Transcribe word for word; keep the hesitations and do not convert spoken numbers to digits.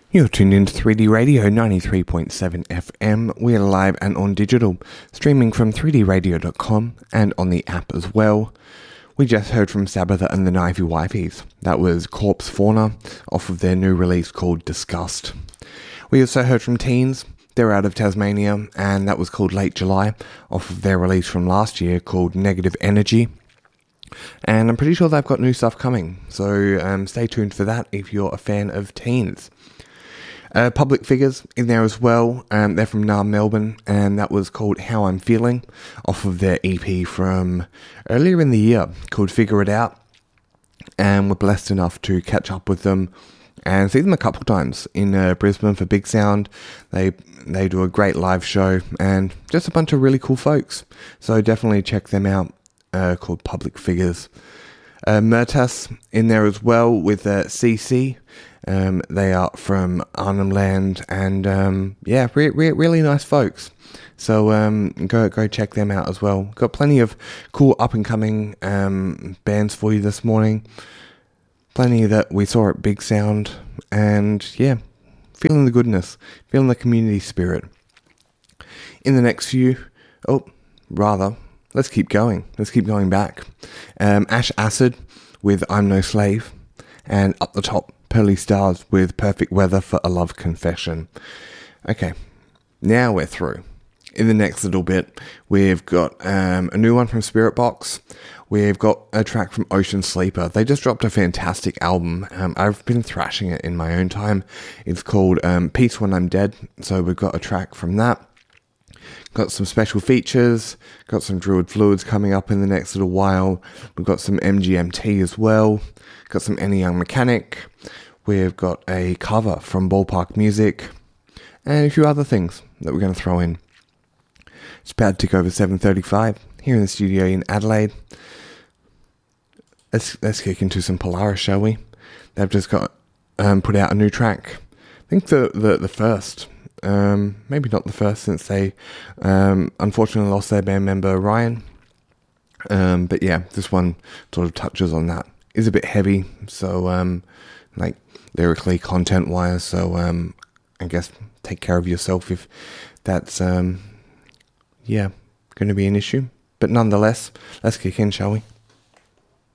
You're tuned into three D Radio ninety-three point seven F M. We're live and on digital, streaming from three d radio dot com and on the app as well. We just heard from Sabbatha and the Knifey Wifeys. That was Corpse Fauna off of their new release called Disgust. We also heard from Teens. They're out of Tasmania, and that was called Late July off of their release from last year called Negative Energy. And I'm pretty sure they've got new stuff coming, so um, stay tuned for that if you're a fan of Teens. Uh, Public Figures in there as well. Um, they're from Nah, Melbourne, and that was called How I'm Feeling off of their E P from earlier in the year called Figure It Out. And we're blessed enough to catch up with them and see them a couple times in uh, Brisbane for Big Sound. They they do a great live show and just a bunch of really cool folks. So definitely check them out, uh, called Public Figures. Uh, Murtas in there as well with uh, C C. Um, they are from Arnhem Land, and um, yeah, re- re- really nice folks. So um, go go check them out as well. Got plenty of cool up and coming um, bands for you this morning. Plenty that we saw at Big Sound, and yeah, feeling the goodness, feeling the community spirit. In the next few, oh, rather, let's keep going. Let's keep going back. Um, Ash Acid with I'm No Slave, and up the top, Pearly Stars with Perfect Weather for a Love Confession. Okay, now we're through. In the next little bit, we've got um, a new one from Spirit Box. We've got a track from Ocean Sleeper. They just dropped a fantastic album. Um, I've been thrashing it in my own time. It's called um, Peace When I'm Dead. So we've got a track from that. Got some special features. Got some Druid Fluids coming up in the next little while. We've got some M G M T as well. Got some Any Young Mechanic. We've got a cover from Ballpark Music. And a few other things that we're going to throw in. It's about to tick over seven thirty-five here in the studio in Adelaide. Let's, let's kick into some Polaris, shall we? They've just got um, put out a new track. I think the, the, the first. Um, maybe not the first, since they um, unfortunately lost their band member Ryan. Um, but yeah, this one sort of touches on that. Is a bit heavy, so um, like lyrically, content-wise. So um, I guess take care of yourself if that's um, yeah going to be an issue. But nonetheless, let's kick in, shall we?